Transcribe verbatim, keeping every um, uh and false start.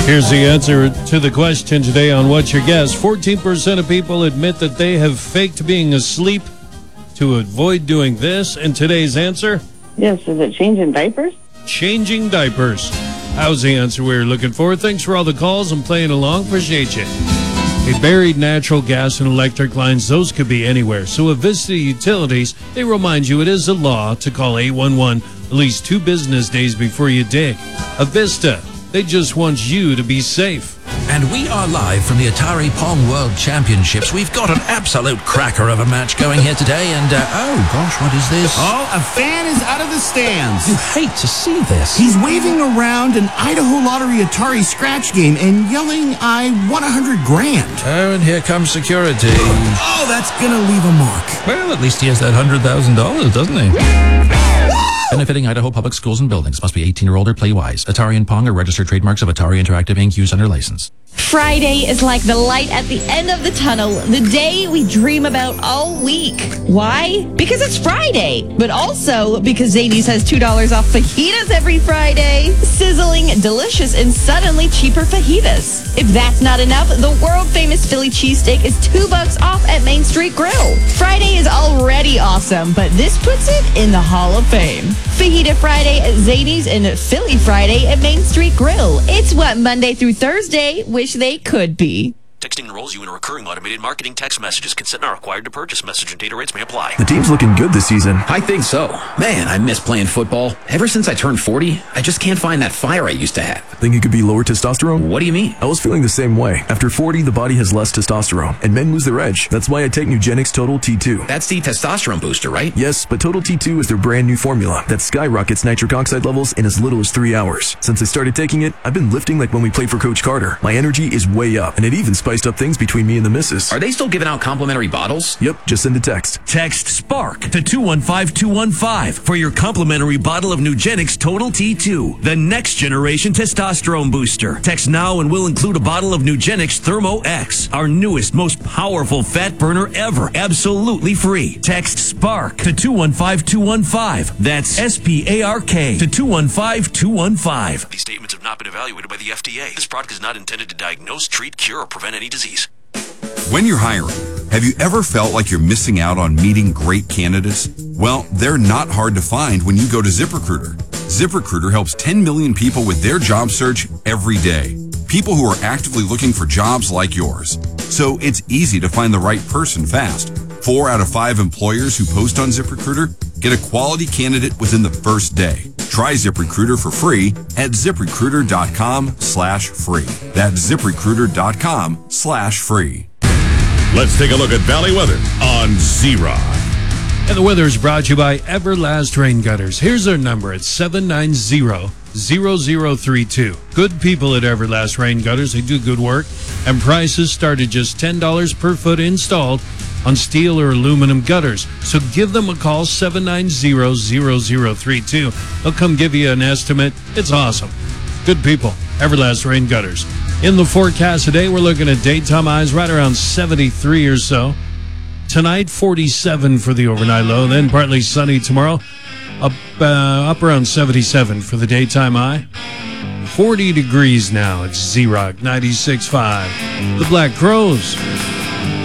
Here's the answer to the question today on What's Your Guess. fourteen percent of people admit that they have faked being asleep to avoid doing this. And today's answer? Yes, is it changing diapers? Changing diapers. How's the answer we were looking for? Thanks for all the calls and playing along. Appreciate you. Hey, buried natural gas and electric lines, those could be anywhere. So at Vista Utilities, they remind you it is a law to call eight one one at least two business days before you dig. A Vista, they just want you to be safe. And we are live from the Atari Pong World Championships. We've got an absolute cracker of a match going here today. And, uh, oh, gosh, what is this? Oh, a fan is out of the stands. You hate to see this. He's waving around an Idaho Lottery Atari scratch game and yelling, I won a hundred grand. Oh, and here comes security. Oh, that's going to leave a mark. Well, at least he has that one hundred thousand dollars, doesn't he? Benefiting Idaho Public Schools and buildings. Must be eighteen or older. Play wise. Atari and Pong are registered trademarks of Atari Interactive Incorporated. Used under license. Friday is like the light at the end of the tunnel, the day we dream about all week. Why? Because it's Friday, but also because Zanies has two dollars off fajitas every Friday. Sizzling, delicious, and suddenly cheaper fajitas. If that's not enough, the world-famous Philly cheesesteak is two bucks off at Main Street Grill. Friday is already awesome, but this puts it in the Hall of Fame. Fajita Friday at Zanies and Philly Friday at Main Street Grill. It's what Monday through Thursday wish they could be. Texting enrolls you in a recurring automated marketing text messages. Consent not required to purchase. Message and data rates may apply. The team's looking good this season. I think so. Man, I miss playing football. Ever since I turned forty, I just can't find that fire I used to have. Think it could be lower testosterone? What do you mean? I was feeling the same way. After forty, the body has less testosterone, and men lose their edge. That's why I take Nugenix Total T two. That's the testosterone booster, right? Yes, but Total T two is their brand new formula that skyrockets nitric oxide levels in as little as three hours. Since I started taking it, I've been lifting like when we played for Coach Carter. My energy is way up, and it even spiced up things between me and the missus. Are they still giving out complimentary bottles? Yep, just send a text. Text SPARK to two one five two one five for your complimentary bottle of Nugenix Total T two, the next generation testosterone booster. Text now and we'll include a bottle of Nugenix Thermo X, our newest, most powerful fat burner ever, absolutely free. Text SPARK to two one five two one five. That's S P A R K to two one five two one five. These statements have not been evaluated by the F D A. This product is not intended to diagnose, treat, cure, or prevent any disease. When you're hiring, have you ever felt like you're missing out on meeting great candidates? Well, they're not hard to find when you go to ZipRecruiter. ZipRecruiter helps ten million people with their job search every day. People who are actively looking for jobs like yours. So it's easy to find the right person fast. Four out of five employers who post on ZipRecruiter get a quality candidate within the first day. Try ZipRecruiter for free at ZipRecruiter.com slash free. That's ZipRecruiter.com slash free. Let's take a look at Valley weather on Z-Rock. And the weather is brought to you by Everlast Rain Gutters. Here's our number. It's seven nine zero, zero zero three two. Good people at Everlast Rain Gutters. They do good work. And prices start at just ten dollars per foot installed on steel or aluminum gutters. So give them a call, seven nine zero, zero zero three two. They'll come give you an estimate. It's awesome. Good people. Everlast Rain Gutters. In the forecast today, we're looking at daytime highs right around seventy-three or so. Tonight, forty-seven for the overnight low. Then partly sunny tomorrow. Up, uh, up around seventy-seven for the daytime high. forty degrees now. It's Z-Rock ninety-six point five. The Black Crowes.